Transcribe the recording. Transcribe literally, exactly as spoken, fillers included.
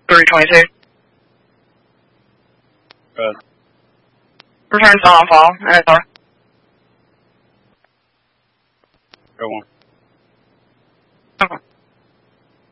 three twenty-two. Good. Return to on fall. N S R. Go on.